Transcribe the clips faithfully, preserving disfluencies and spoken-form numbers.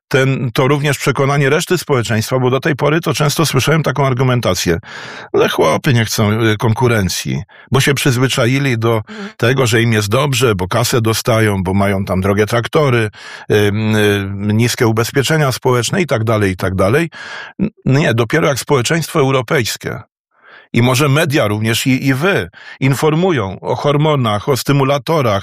ten, to również przekonanie reszty społeczeństwa, bo do tej pory to często słyszałem taką argumentację, ale chłopy nie chcą konkurencji, bo się przyzwyczaili do tego, że im jest dobrze, bo kasę dostają, bo mają tam drogie traktory, yy, yy, niskie ubezpieczenia społeczne i tak dalej, i tak dalej. Nie, dopiero jak społeczeństwo europejskie i może media również i, i wy informują o hormonach, o stymulatorach,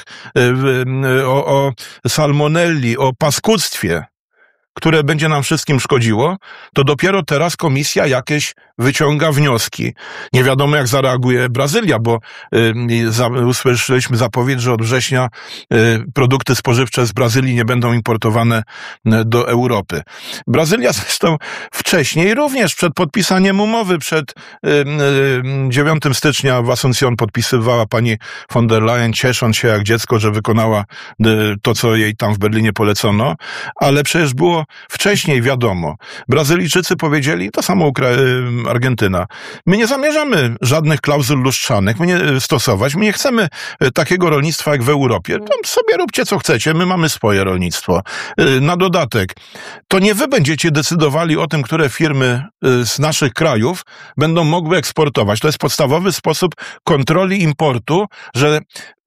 yy, o, o salmonelli, o paskudztwie, które będzie nam wszystkim szkodziło, to dopiero teraz komisja jakieś wyciąga wnioski. Nie wiadomo, jak zareaguje Brazylia, bo y, za, usłyszeliśmy zapowiedź, że od września y, produkty spożywcze z Brazylii nie będą importowane y, do Europy. Brazylia zresztą wcześniej, również przed podpisaniem umowy, przed y, y, dziewiątego stycznia w Asunción podpisywała pani von der Leyen, ciesząc się jak dziecko, że wykonała y, to, co jej tam w Berlinie polecono, ale przecież było wcześniej wiadomo. Brazylijczycy powiedzieli, to samo Ukra- Argentyna, my nie zamierzamy żadnych klauzul lustrzanych my nie, stosować, my nie chcemy takiego rolnictwa jak w Europie. Tam sobie róbcie co chcecie, my mamy swoje rolnictwo. Na dodatek, to nie wy będziecie decydowali o tym, które firmy z naszych krajów będą mogły eksportować. To jest podstawowy sposób kontroli importu, że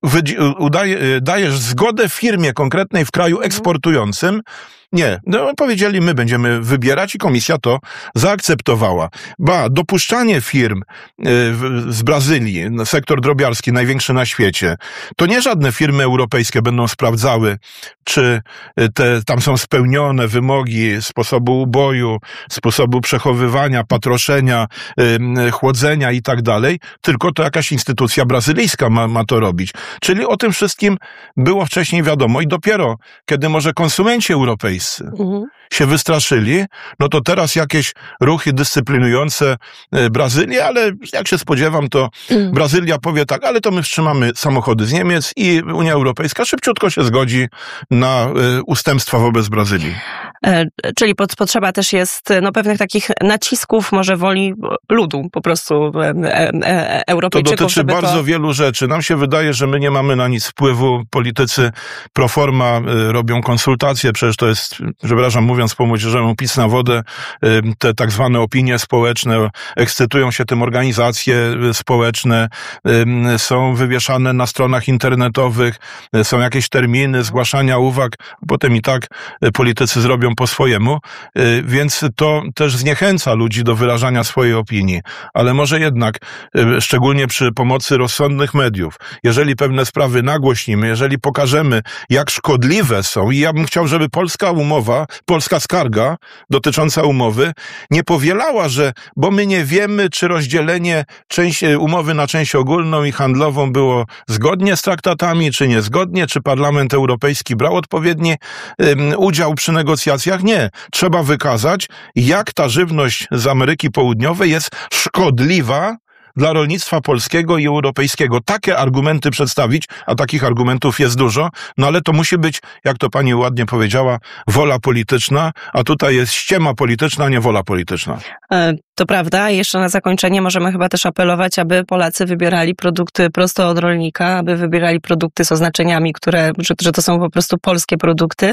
udaje, dajesz zgodę firmie konkretnej w kraju eksportującym. Nie, no, powiedzieli, my będziemy wybierać i komisja to zaakceptowała. Ba, dopuszczanie firm y, z Brazylii, sektor drobiarski, największy na świecie, to nie żadne firmy europejskie będą sprawdzały, czy te, tam są spełnione wymogi sposobu uboju, sposobu przechowywania, patroszenia, y, chłodzenia i tak dalej, tylko to jakaś instytucja brazylijska ma, ma to robić. Czyli o tym wszystkim było wcześniej wiadomo i dopiero, kiedy może konsumenci europejscy Mhm. się wystraszyli, no to teraz jakieś ruchy dyscyplinujące Brazylii, ale jak się spodziewam, to mhm. Brazylia powie tak, ale to my wstrzymamy samochody z Niemiec i Unia Europejska szybciutko się zgodzi na ustępstwa wobec Brazylii. E, czyli pod, potrzeba też jest no, pewnych takich nacisków, może woli ludu po prostu e, e, Europejczyków. To dotyczy bardzo to... wielu rzeczy. Nam się wydaje, że my nie mamy na nic wpływu. Politycy pro forma y, robią konsultacje, przecież to jest, przepraszam, mówiąc po młodzieżowemu, pic na wodę, y, te tak zwane opinie społeczne, ekscytują się tym organizacje społeczne, y, są wywieszane na stronach internetowych, y, są jakieś terminy zgłaszania uwag, potem i tak y, politycy zrobią po swojemu, y, więc to też zniechęca ludzi do wyrażania swojej opinii. Ale może jednak, y, szczególnie przy pomocy rozsądnych mediów, jeżeli pewne sprawy nagłośnimy, jeżeli pokażemy, jak szkodliwe są i ja bym chciał, żeby polska umowa, polska skarga dotycząca umowy nie powielała, że bo my nie wiemy, czy rozdzielenie części, umowy na część ogólną i handlową było zgodnie z traktatami, czy niezgodnie, czy Parlament Europejski brał odpowiedni um, udział przy negocjacjach. Nie. Trzeba wykazać, jak ta żywność z Ameryki Południowej jest szkodliwa dla rolnictwa polskiego i europejskiego. Takie argumenty przedstawić, a takich argumentów jest dużo, no ale to musi być, jak to pani ładnie powiedziała, wola polityczna, a tutaj jest ściema polityczna, a nie wola polityczna. To prawda. Jeszcze na zakończenie możemy chyba też apelować, aby Polacy wybierali produkty prosto od rolnika, aby wybierali produkty z oznaczeniami, które, że, że to są po prostu polskie produkty,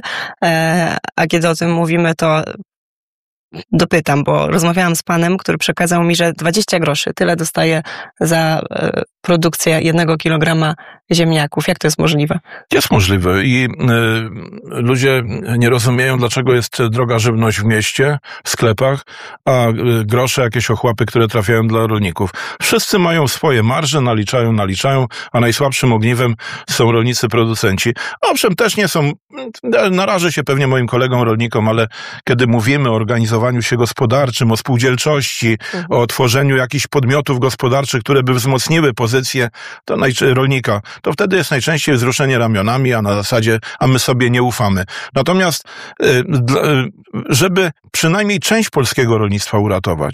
a kiedy o tym mówimy, to dopytam, bo rozmawiałam z panem, który przekazał mi, że dwadzieścia groszy, tyle dostaje za e, produkcję jednego kilograma ziemniaków. Jak to jest możliwe? Jest możliwe i y, ludzie nie rozumieją, dlaczego jest droga żywność w mieście, w sklepach, a y, grosze, jakieś ochłapy, które trafiają dla rolników. Wszyscy mają swoje marże, naliczają, naliczają, a najsłabszym ogniwem są rolnicy, producenci. Owszem, też nie są, narażę się pewnie moim kolegom rolnikom, ale kiedy mówimy o organizowaniu się gospodarczym, o spółdzielczości, mhm. o tworzeniu jakichś podmiotów gospodarczych, które by wzmocniły pozycję to najczęściej rolnika, to wtedy jest najczęściej wzruszenie ramionami, a na zasadzie, a my sobie nie ufamy. Natomiast, żeby przynajmniej część polskiego rolnictwa uratować,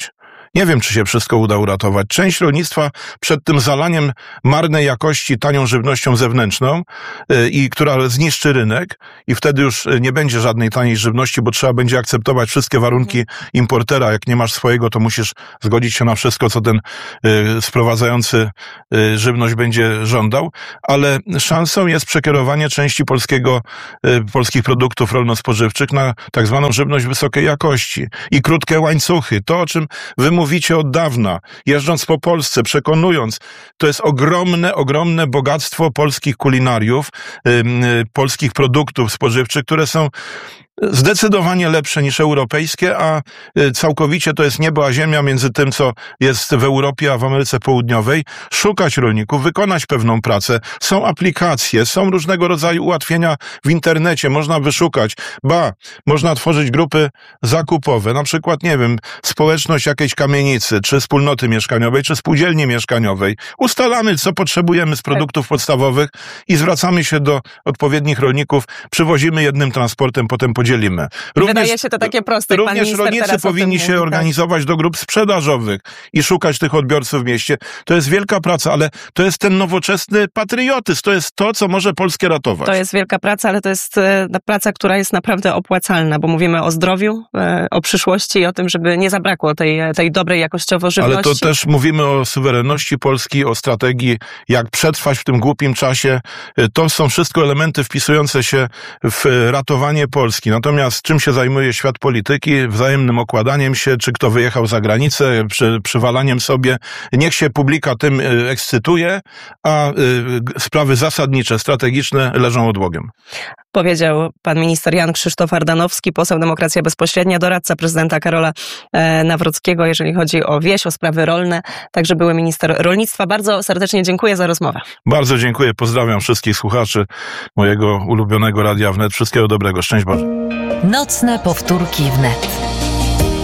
Nie wiem, czy się wszystko uda uratować. Część rolnictwa przed tym zalaniem marnej jakości tanią żywnością zewnętrzną yy, i która zniszczy rynek i wtedy już nie będzie żadnej taniej żywności, bo trzeba będzie akceptować wszystkie warunki importera. Jak nie masz swojego, to musisz zgodzić się na wszystko, co ten yy, sprowadzający yy, żywność będzie żądał. Ale szansą jest przekierowanie części polskiego, yy, polskich produktów rolno-spożywczych na tak zwaną żywność wysokiej jakości i krótkie łańcuchy. To, o czym wy mówicie od dawna, jeżdżąc po Polsce, przekonując, to jest ogromne, ogromne bogactwo polskich kulinariów, yy, yy, polskich produktów spożywczych, które są zdecydowanie lepsze niż europejskie, a całkowicie to jest niebo a ziemia między tym, co jest w Europie, a w Ameryce Południowej. Szukać rolników, wykonać pewną pracę. Są aplikacje, są różnego rodzaju ułatwienia w internecie, można wyszukać. Ba, można tworzyć grupy zakupowe, na przykład, nie wiem, społeczność jakiejś kamienicy, czy wspólnoty mieszkaniowej, czy spółdzielni mieszkaniowej. Ustalamy, co potrzebujemy z produktów podstawowych i zwracamy się do odpowiednich rolników, przywozimy jednym transportem, potem podzielimy. Również, Wydaje się to takie proste. Również rolnicy powinni się mówi, organizować tak? do grup sprzedażowych i szukać tych odbiorców w mieście. To jest wielka praca, ale to jest ten nowoczesny patriotyzm. To jest to, co może Polskę ratować. To jest wielka praca, ale to jest praca, która jest naprawdę opłacalna, bo mówimy o zdrowiu, o przyszłości i o tym, żeby nie zabrakło tej, tej dobrej jakościowo żywności. Ale to też mówimy o suwerenności Polski, o strategii, jak przetrwać w tym głupim czasie. To są wszystko elementy wpisujące się w ratowanie Polski. Natomiast czym się zajmuje świat polityki? Wzajemnym okładaniem się, czy kto wyjechał za granicę, przy, przywalaniem sobie. Niech się publika tym ekscytuje, a y, sprawy zasadnicze, strategiczne leżą odłogiem. Powiedział pan minister Jan Krzysztof Ardanowski, poseł Demokracja Bezpośrednia, doradca prezydenta Karola Nawrockiego, jeżeli chodzi o wieś, o sprawy rolne, także były minister rolnictwa. Bardzo serdecznie dziękuję za rozmowę. Bardzo dziękuję, pozdrawiam wszystkich słuchaczy mojego ulubionego Radia Wnet. Wszystkiego dobrego, szczęść Boże. Nocne powtórki wnet.